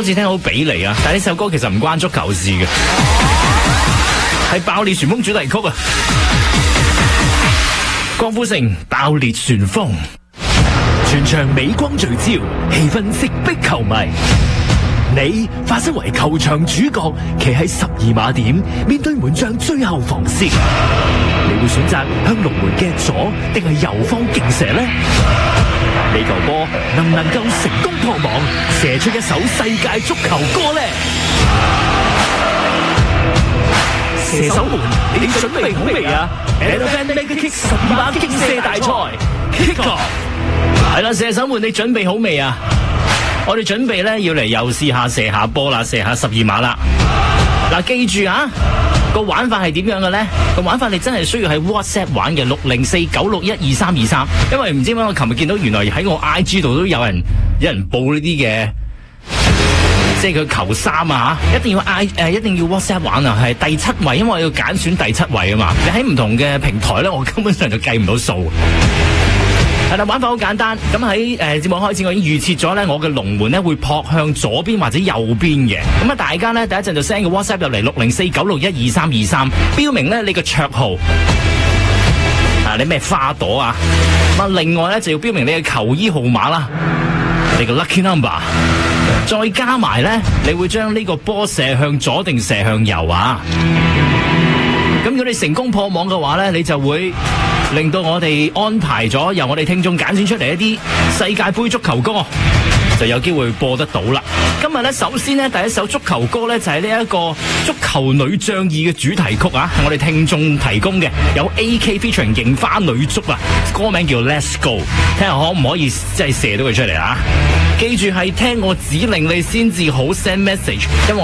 好似聽好比例啊，但係呢首歌其實唔關足球事嘅，係爆裂旋風主題曲啊！郭富城爆裂旋風，全場鎂光聚焦，氣氛直逼球迷。你化身為球場主角，企喺12碼點，面對門將最後防線，你會選擇向龍門嘅左定係右方勁射呢？呢球波能唔能夠成功破網，射出一首世界足球歌呢？射手們，你準備好未啊 ？Elephant Mega Kick 12碼勁射大賽 Kick Off！ 係啦，射手們，你準備好未啊？我哋準備咧要嚟又試下射下波啦，射下12碼啦。嗱，記住啊，個玩法係點樣嘅咧？個玩法你真係需要喺 WhatsApp 玩嘅60496122323，因為唔知點解我琴日見到原來喺我 IG 度都有人報呢啲嘅，即係佢球衫啊，一定要 WhatsApp 玩啊，係第7位，因為我要揀選第7位啊嘛。你喺唔同嘅平台咧，我根本上就計唔到數。係啦，玩法好簡單。咁喺節目開始，我已經預設咗咧，我嘅龍門咧會撲向左邊或者右邊嘅。咁啊，大家咧第一陣就 send 個 WhatsApp 入嚟60496122323，標明咧你個綽號啊，你咩花朵啊？咁啊，另外咧就要標明你嘅球衣號碼啦，你個 lucky number， 再加埋咧，你會將呢個波射向左定射向右啊？咁如果你成功破網嘅話咧，你就會令到我哋安排咗由我哋聽眾揀選出嚟一啲世界盃足球歌，就有機會播得到啦。今日咧，首先咧，第一首足球歌咧就係呢一個足球女將2嘅主題曲啊，係我哋聽眾提供嘅，有 AK featuring 櫻花女足啊，歌名叫 Let's Go， 睇下可唔可以即係射到佢出嚟啊？記住係聽我指令你先至好 send message，因為